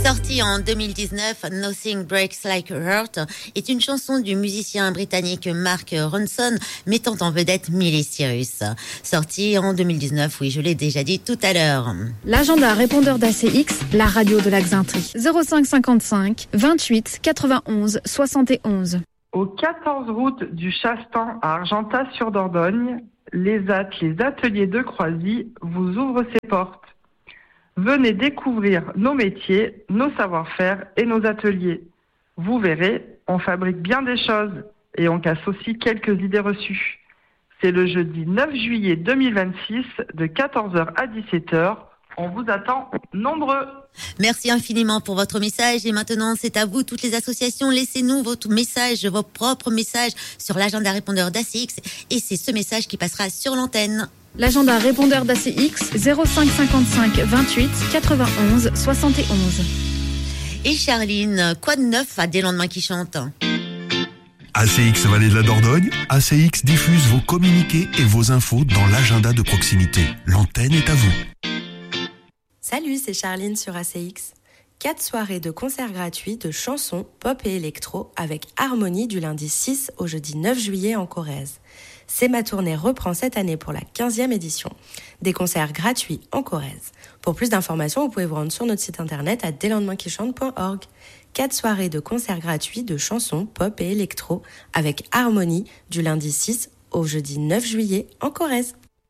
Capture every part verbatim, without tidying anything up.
Sortie en deux mille dix-neuf, Nothing Breaks Like a Heart est une chanson du musicien britannique Mark Ronson mettant en vedette Miley Cyrus. Sortie en deux mille dix-neuf, oui, je l'ai déjà dit tout à l'heure. L'agenda répondeur d'A C X, la radio de la Xintrie. zéro cinq cinquante-cinq vingt-huit quatre-vingt-onze soixante et onze. Au quatorze route du Chastan à Argentat-sur-Dordogne, les A T, les ateliers de Croisy, vous ouvrent ses portes. Venez découvrir nos métiers, nos savoir-faire et nos ateliers. Vous verrez, on fabrique bien des choses et on casse aussi quelques idées reçues. C'est le jeudi neuf juillet deux mille vingt-six de quatorze heures à dix-sept heures. On vous attend nombreux. Merci infiniment pour votre message et maintenant c'est à vous toutes les associations, laissez-nous votre message, vos propres messages sur l'agenda répondeur d'A C X et c'est ce message qui passera sur l'antenne. L'agenda répondeur d'A C X, zéro cinq cinquante-cinq vingt-huit quatre-vingt-onze soixante et onze. Et Charline, quoi de neuf à Des lendemains qui chantent? A C X Vallée de la Dordogne, A C X diffuse vos communiqués et vos infos dans l'agenda de proximité. L'antenne est à vous. Salut, c'est Charline sur A C X. Quatre soirées de concerts gratuits de chansons, pop et électro avec Harmonie du lundi six au jeudi neuf juillet en Corrèze. C'est ma tournée reprend cette année pour la quinzième édition. Des concerts gratuits en Corrèze. Pour plus d'informations, vous pouvez vous rendre sur notre site internet à des lendemains qui chantent point org. Quatre soirées de concerts gratuits de chansons, pop et électro avec Harmonie du lundi six au jeudi neuf juillet en Corrèze.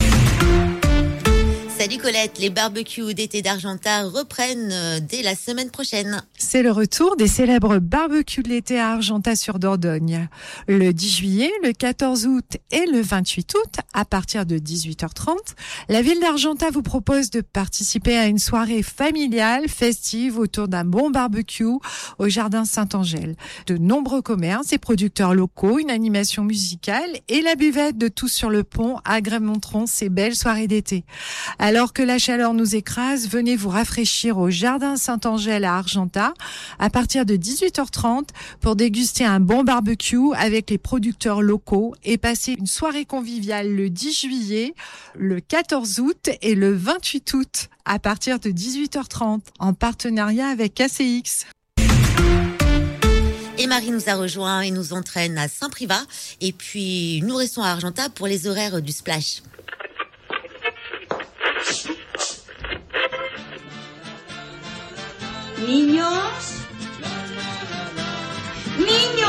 Salut Colette, les barbecues d'été d'Argentat reprennent dès la semaine prochaine. C'est le retour des célèbres barbecues de l'été à Argentat-sur-Dordogne. Le dix juillet, le quatorze août et le vingt-huit août, à partir de dix-huit heures trente, la ville d'Argentat vous propose de participer à une soirée familiale, festive, autour d'un bon barbecue au jardin Saint-Angèle. De nombreux commerces et producteurs locaux, une animation musicale et la buvette de Tous sur le pont agrémenteront ces belles soirées d'été. Alors que la chaleur nous écrase, venez vous rafraîchir au jardin Saint-Angèle à Argentat à partir de dix-huit heures trente pour déguster un bon barbecue avec les producteurs locaux et passer une soirée conviviale le dix juillet, le quatorze août et le vingt-huit août à partir de dix-huit heures trente en partenariat avec A C X. Et Marie nous a rejoint et nous entraîne à Saint-Privat et puis nous restons à Argentat pour les horaires du Splash. Niños,